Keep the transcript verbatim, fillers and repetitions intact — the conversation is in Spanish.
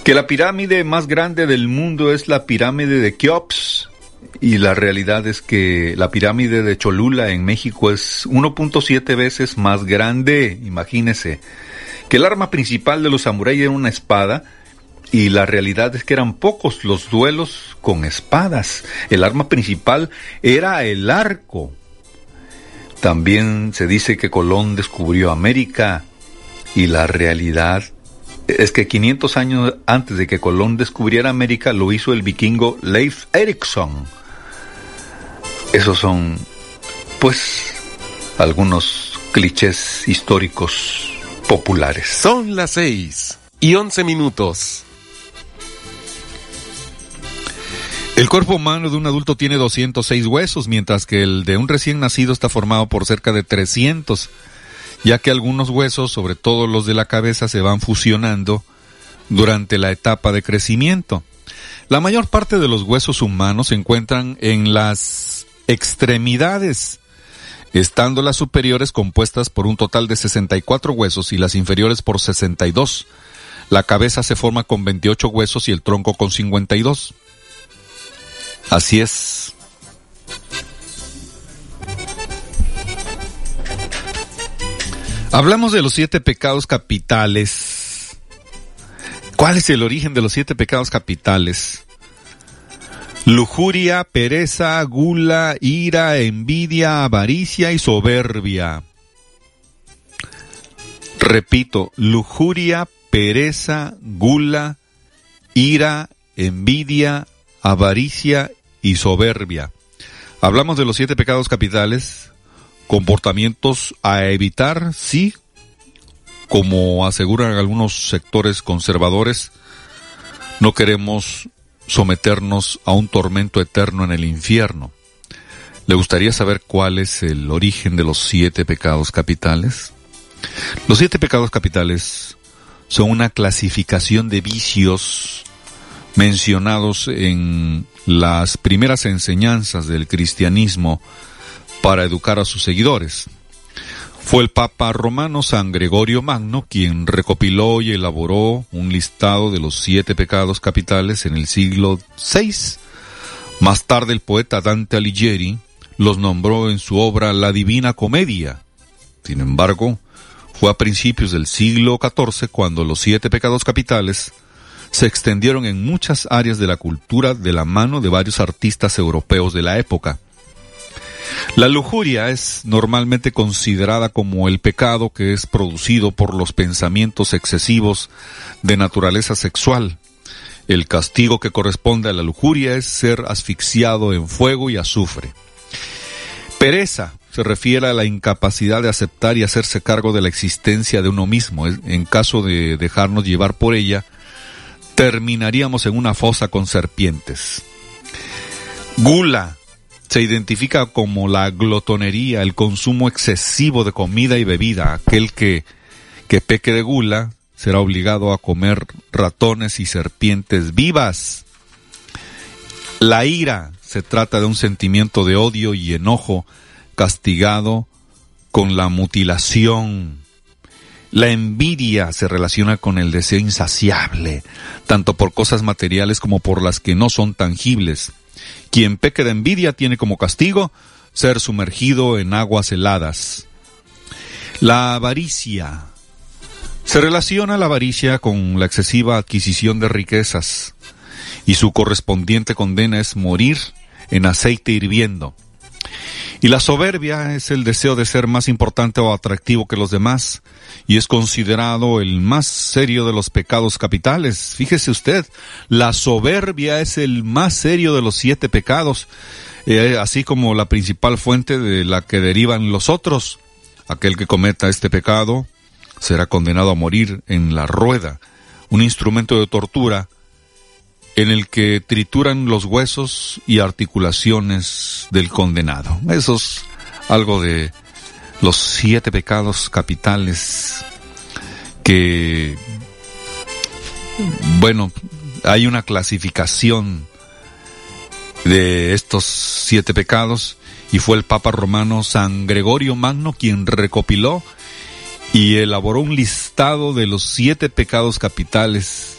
Que la pirámide más grande del mundo es la pirámide de Keops, y la realidad es que la pirámide de Cholula en México es uno punto siete veces más grande, imagínese. Que el arma principal de los samuráis era una espada, y la realidad es que eran pocos los duelos con espadas. El arma principal era el arco. También se dice que Colón descubrió América, y la realidad es que quinientos años antes de que Colón descubriera América lo hizo el vikingo Leif Erikson. Esos son, pues, algunos clichés históricos populares. Son las seis y once minutos. El cuerpo humano de un adulto tiene doscientos seis huesos, mientras que el de un recién nacido está formado por cerca de trescientos, ya que algunos huesos, sobre todo los de la cabeza, se van fusionando durante la etapa de crecimiento. La mayor parte de los huesos humanos se encuentran en las extremidades, estando las superiores compuestas por un total de sesenta y cuatro huesos y las inferiores por sesenta y dos. La cabeza se forma con veintiocho huesos y el tronco con cincuenta y dos. Así es. Hablamos de los siete pecados capitales. ¿Cuál es el origen de los siete pecados capitales? Lujuria, pereza, gula, ira, envidia, avaricia y soberbia. Repito, lujuria, pereza, gula, ira, envidia, avaricia y soberbia. Hablamos de los siete pecados capitales, comportamientos a evitar, sí, como aseguran algunos sectores conservadores, no queremos someternos a un tormento eterno en el infierno. ¿Le gustaría saber cuál es el origen de los siete pecados capitales? Los siete pecados capitales son una clasificación de vicios mencionados en las primeras enseñanzas del cristianismo para educar a sus seguidores. Fue el Papa romano San Gregorio Magno quien recopiló y elaboró un listado de los siete pecados capitales en el siglo sexto. Más tarde el poeta Dante Alighieri los nombró en su obra La Divina Comedia. Sin embargo, fue a principios del siglo catorce cuando los siete pecados capitales se extendieron en muchas áreas de la cultura de la mano de varios artistas europeos de la época. La lujuria es normalmente considerada como el pecado que es producido por los pensamientos excesivos de naturaleza sexual. El castigo que corresponde a la lujuria es ser asfixiado en fuego y azufre. Pereza se refiere a la incapacidad de aceptar y hacerse cargo de la existencia de uno mismo. En caso de dejarnos llevar por ella, terminaríamos en una fosa con serpientes. Gula se identifica como la glotonería, el consumo excesivo de comida y bebida. Aquel que, que peque de gula será obligado a comer ratones y serpientes vivas. La ira se trata de un sentimiento de odio y enojo castigado con la mutilación. La envidia se relaciona con el deseo insaciable, tanto por cosas materiales como por las que no son tangibles. Quien peque de envidia tiene como castigo ser sumergido en aguas heladas. La avaricia. Se relaciona la avaricia con la excesiva adquisición de riquezas, y su correspondiente condena es morir en aceite hirviendo. Y la soberbia es el deseo de ser más importante o atractivo que los demás, y es considerado el más serio de los pecados capitales. Fíjese usted, la soberbia es el más serio de los siete pecados, eh, así como la principal fuente de la que derivan los otros. Aquel que cometa este pecado será condenado a morir en la rueda, un instrumento de tortura en el que trituran los huesos y articulaciones del condenado. Eso es algo de los siete pecados capitales que, bueno, hay una clasificación de estos siete pecados y fue el Papa romano San Gregorio Magno quien recopiló y elaboró un listado de los siete pecados capitales